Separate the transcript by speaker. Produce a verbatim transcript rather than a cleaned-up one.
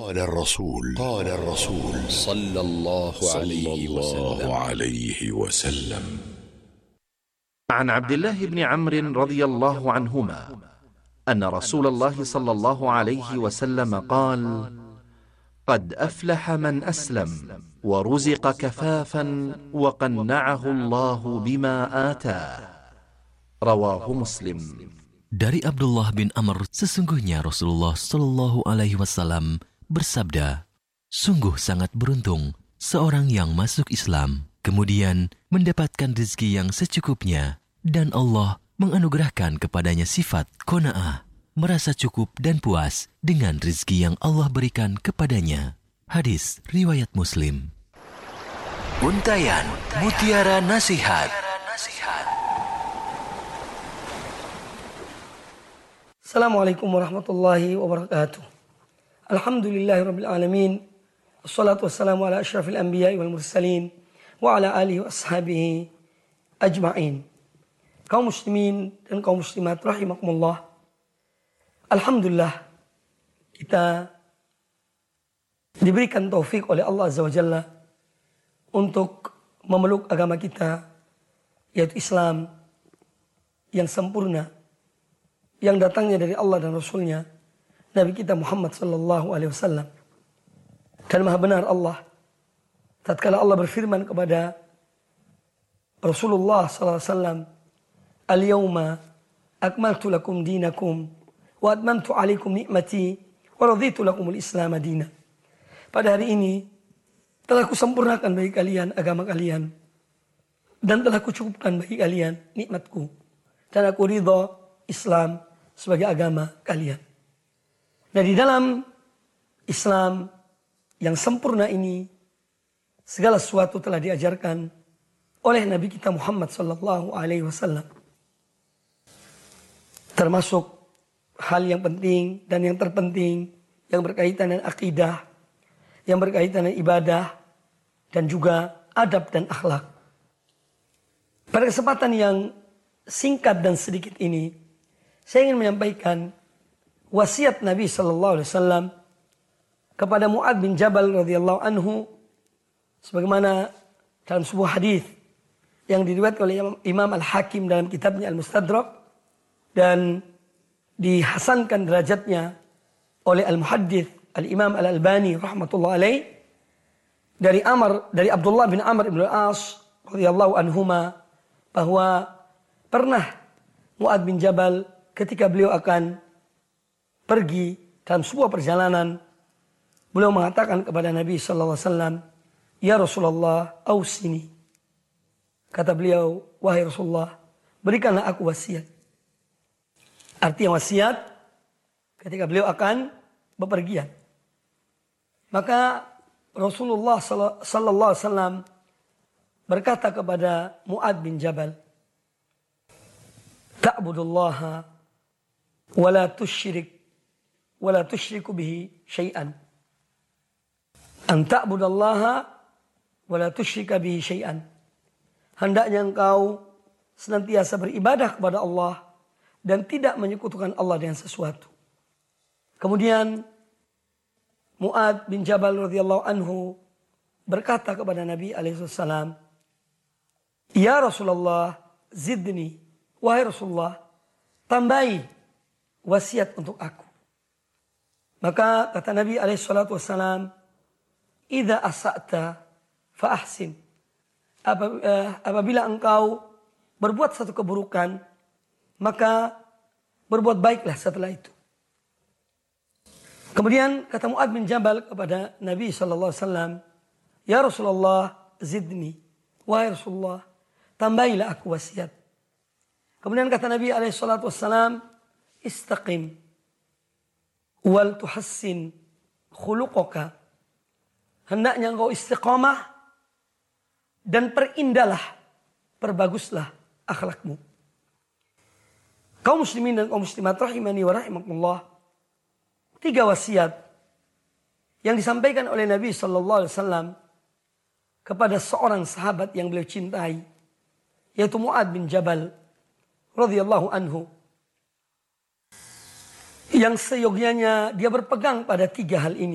Speaker 1: قال الرسول قال الرسول صلى الله عليه وسلم عليه وسلم
Speaker 2: عن عبد الله بن عمرو رضي الله عنهما أن رسول الله صلى الله عليه وسلم قال: قد أفلح من أسلم ورزق كفافا وقنعه الله بما آتاه. Rawahu Muslim.
Speaker 3: Dari Abdullah bin Amr, sesungguhnya Rasulullah Shallallahu Alaihi Wasallam bersabda, sungguh sangat beruntung seorang yang masuk Islam, kemudian mendapatkan rezeki yang secukupnya, dan Allah menganugerahkan kepadanya sifat qanaah, merasa cukup dan puas dengan rezeki yang Allah berikan kepadanya. Hadis riwayat Muslim.
Speaker 4: Untayan Mutiara Nasihat.
Speaker 5: Assalamualaikum warahmatullahi wabarakatuh. Alhamdulillahirabbil alamin. Wassalatu wassalamu ala asyrafil anbiya'i wal mursalin wa ala alihi wa ashabihi ajma'in. Kaum muslimin dan kaum muslimat rahimakumullah. Alhamdulillah kita diberikan taufik oleh Allah Azza wa Jalla untuk memeluk agama kita, yaitu Islam yang sempurna, yang datangnya dari Allah dan Rasulnya, Nabi kita Muhammad sallallahu alaihi wasallam. Dan maha benar Allah tatkala Allah berfirman kepada Rasulullah sallallahu alaihi wasallam, "Al-yawma akmaltu lakum dinakum wa atmamtu alaikum ni'mati wa raditu lakumul Islam madina." Pada hari ini telah kusempurnakan bagi kalian agama kalian, dan telah kucukupkan bagi kalian nikmatku, dan aku ridha Islam sebagai agama kalian. Nah, di dalam Islam yang sempurna ini, segala sesuatu telah diajarkan oleh Nabi kita Muhammad sallallahu alaihi wasallam. Termasuk hal yang penting dan yang terpenting yang berkaitan dengan akidah, yang berkaitan dengan ibadah, dan juga adab dan akhlak. Pada kesempatan yang singkat dan sedikit ini, saya ingin menyampaikan wasiat Nabi sallallahu alaihi wasallam kepada Mu'adz bin Jabal radhiyallahu anhu, sebagaimana dalam sebuah hadis yang diriwayatkan oleh Imam Al-Hakim dalam kitabnya Al-Mustadrak dan dihasankan derajatnya oleh Al-Muhaddits Al-Imam Al-Albani rahmatullah alaih, dari Amr dari Abdullah bin Amr bin Al-As radhiyallahu anhuma, bahwa pernah Mu'adz bin Jabal ketika beliau akan pergi dalam sebuah perjalanan, beliau mengatakan kepada Nabi sallallahu alaihi wasallam, "Ya Rasulullah, ausini." Kata beliau, "Wahai Rasulullah, berikanlah aku wasiat." Artinya wasiat ketika beliau akan bepergian. Maka Rasulullah sallallahu alaihi wasallam berkata kepada Mu'adz bin Jabal, "Ta'budullaha wa la tusyrik wa la tusyriku bihi syai'an." An ta'budallaha wa la tusyrika bihi syai'an. Hendaknya engkau senantiasa beribadah kepada Allah dan tidak menyekutukan Allah dengan sesuatu. Kemudian Mu'adz bin Jabal radhiyallahu anhu berkata kepada Nabi alaihi wasallam, "Ya Rasulullah, zidni." Wahai Rasulullah, tambahi wasiat untuk aku. Maka kata Nabi alaihi salatu wasallam, "Idza asa'ta fa ahsin." Apabila engkau berbuat satu keburukan, maka berbuat baiklah setelah itu. Kemudian kata Mu'adz bin Jabal kepada Nabi sallallahu alaihi wasallam, "Ya Rasulullah, zidni." Wahai Rasulullah, tambahilah aku wasiat. Kemudian kata Nabi alaihi salatu wassalam, "Istaqim wal tuhassin khuluqaka." Hendaknya engkau istiqamah dan perindahlah, perbaguslah akhlakmu. Kaum muslimin dan kaum muslimat rahimani wa rahimakumullah, tiga wasiat yang disampaikan oleh Nabi sallallahu alaihi wasallam kepada seorang sahabat yang beliau cintai, yaitu Mu'adz bin Jabal radhiyallahu anhu, yang seyogyanya dia berpegang pada tiga hal ini.